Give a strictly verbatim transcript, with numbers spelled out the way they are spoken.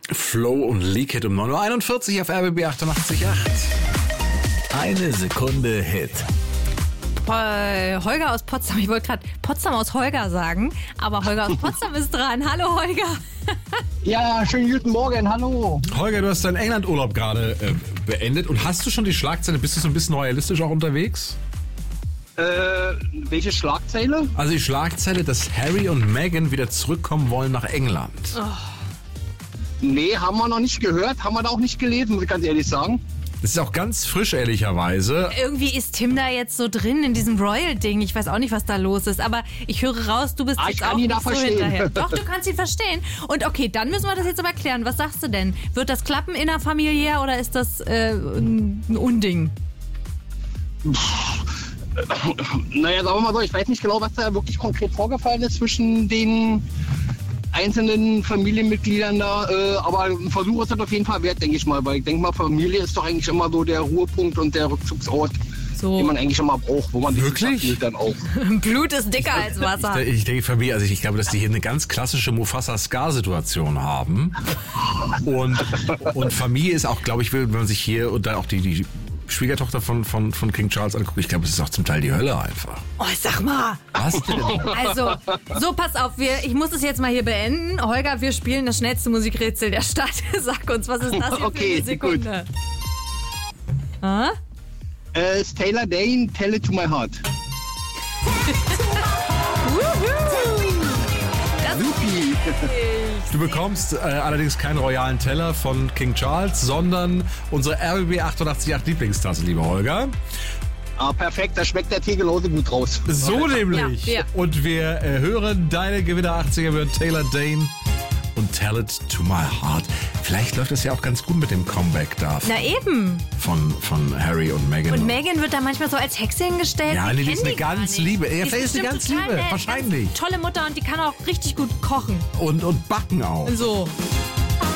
Flow und Leak Hit um neun Uhr einundvierzig auf R B B achtundachtzig Komma acht. Eine Sekunde Hit. Äh, Holger aus Potsdam, ich wollte gerade Potsdam aus Holger sagen, aber Holger aus Potsdam ist dran. Hallo Holger. Ja, schönen guten Morgen, hallo. Holger, du hast deinen England-Urlaub gerade äh, beendet und hast du schon die Schlagzeile, bist du so ein bisschen realistisch auch unterwegs? Äh, welche Schlagzeile? Also die Schlagzeile, dass Harry und Meghan wieder zurückkommen wollen nach England. Oh. Nee, haben wir noch nicht gehört, haben wir da auch nicht gelesen, muss ich ganz ehrlich sagen. Das ist auch ganz frisch, ehrlicherweise. Irgendwie ist Tim da jetzt so drin in diesem Royal-Ding. Ich weiß auch nicht, was da los ist. Aber ich höre raus, du bist Ah, jetzt ich kann auch ihn nicht da so verstehen. hinterher. Doch, du kannst ihn verstehen. Und okay, dann müssen wir das jetzt aber klären. Was sagst du denn? Wird das klappen innerfamiliär oder ist das äh, ein Unding? Naja, sagen wir mal so, ich weiß nicht genau, was da wirklich konkret vorgefallen ist zwischen den einzelnen Familienmitgliedern da, äh, aber ein Versuch ist das auf jeden Fall wert, denke ich mal, weil ich denke mal, Familie ist doch eigentlich immer so der Ruhepunkt und der Rückzugsort, So. den man eigentlich immer braucht, wo man sich Wirklich? fühlt dann auch. Blut ist dicker als Wasser. Ich, ich denke, Familie, also ich glaube, dass die hier eine ganz klassische Mufasa-Scar-Situation haben. Und, und Familie ist auch, glaube ich, wenn man sich hier und dann auch die, die Schwiegertochter von, von, von King Charles anguckt, ich glaube, es ist auch zum Teil die Hölle einfach. Oh, sag mal. Was denn? Also, so pass auf, wir, ich muss es jetzt mal hier beenden. Holger, wir spielen das schnellste Musikrätsel der Stadt. Sag uns, was ist das hier Okay, für eine Sekunde? Ah? Äh, Taylor Dane, Tell It To My Heart. Supi. Du bekommst äh, allerdings keinen royalen Teller von King Charles, sondern unsere R B B achtundachtzig Komma acht Lieblingstasse, lieber Holger. Ah, perfekt, da schmeckt der Tee genauso gut raus. So nämlich. Ja, ja. Und wir äh, hören deine Gewinner achtziger mit Taylor Dane und Tell It To My Heart. Vielleicht läuft es ja auch ganz gut mit dem Comeback da Na eben. von, von Harry und Meghan. Und Meghan wird da manchmal so als Hexe hingestellt. Ja, Wir nee, die kennen ist eine gar ganz nicht. liebe. Ja, Die vielleicht ist die bestimmt ganz total liebe, nett, wahrscheinlich. Ganz tolle Mutter und die kann auch richtig gut kochen. Und, und backen auch. So.